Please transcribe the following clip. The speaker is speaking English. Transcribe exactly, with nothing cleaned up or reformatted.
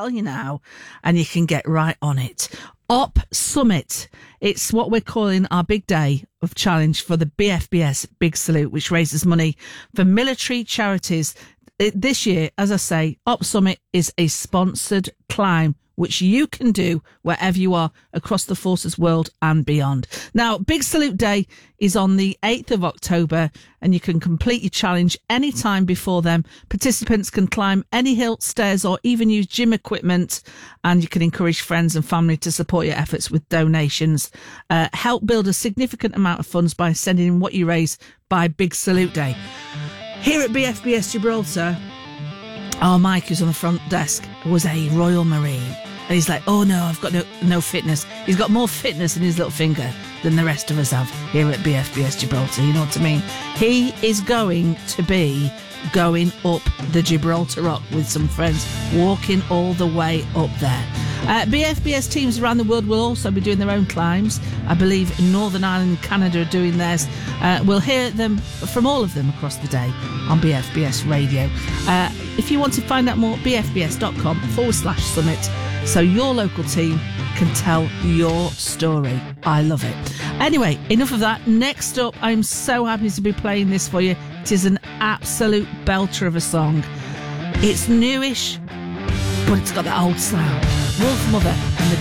tell you now, and you can get right on it. Up Summit. It's what we're calling our big day of challenge for the B F B S Big Salute, which raises money for military charities. It, this year, as I say, Up Summit is a sponsored climb, which you can do wherever you are across the Forces world and beyond. Now, Big Salute Day is on the eighth of October, and you can complete your challenge any time before then. Participants can climb any hill, stairs, or even use gym equipment, and you can encourage friends and family to support your efforts with donations. Uh, help build a significant amount of funds by sending in what you raise by Big Salute Day. Here at B F B S Gibraltar, our Mike, who's on the front desk, was a Royal Marine. And he's like, oh no, I've got no, no fitness. He's got more fitness in his little finger than the rest of us have here at B F B S Gibraltar. You know what I mean? He is going to be going up the Gibraltar Rock with some friends, walking all the way up there. Uh, B F B S teams around the world will also be doing their own climbs. I believe Northern Ireland and Canada are doing theirs. Uh, we'll hear them from all of them across the day on B F B S Radio. Uh, if you want to find out more, bfbs.com forward slash summit, so your local team can tell your story. I love it. Anyway, enough of that. Next up, I'm so happy to be playing this for you. It is an absolute belter of a song. It's newish, but it's got that old sound. Wolf Mother and the